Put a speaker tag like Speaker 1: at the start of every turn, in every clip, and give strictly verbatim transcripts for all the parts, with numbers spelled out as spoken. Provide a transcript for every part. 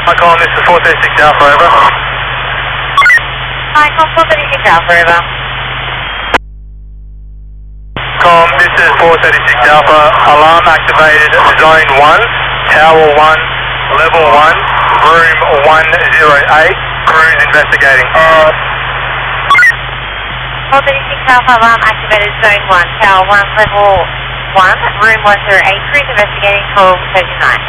Speaker 1: Hi, Colin, this is four thirty-six Alpha, over.
Speaker 2: Hi, Colin, four thirty-six Alpha, over.
Speaker 1: Colin, this is four thirty-six Alpha, alarm activated, zone one, tower one, level one, room one oh eight, cruise investigating.
Speaker 2: four thirty-six Alpha, alarm activated, zone one, tower one, level one, room one oh eight, cruise investigating, call thirty-nine.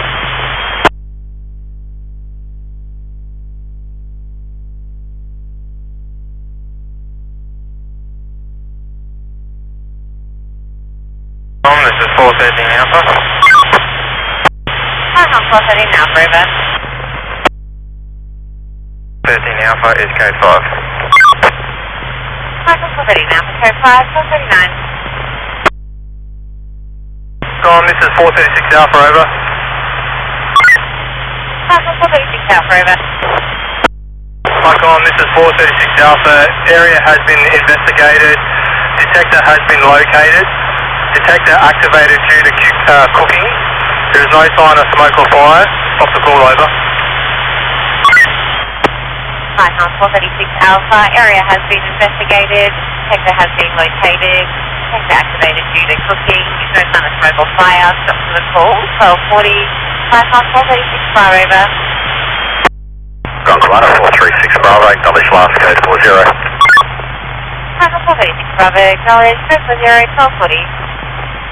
Speaker 1: Colin, this is four thirteen Alpha.
Speaker 2: Hi, Colin, four thirteen Alpha, over.
Speaker 1: thirteen Alpha is code five.
Speaker 2: Hi, Colin, four thirteen Alpha, code five, four thirty-nine.
Speaker 1: Colin, this is four thirty-six Alpha, over.
Speaker 2: Hi, Colin, four thirty-six Alpha, over.
Speaker 1: Hi, Colin, this is four thirty-six Alpha, area has been investigated, detector has been located, detector activated due to uh, cooking, there is no sign of smoke or fire, stop the call, over.
Speaker 2: Hi, Colin, four thirty-six Alpha, area has been investigated, detector has been located, detector activated due to cooking, no sign of smoke or fire, stop to the call, twelve forty. Hi, Colin, four thirty-six Bravo, over.
Speaker 1: Ground Commander four three six Bravo, acknowledge last code four zero.
Speaker 2: Hi, Colin, four thirty-six Bravo, acknowledge, code four zero, twelve forty.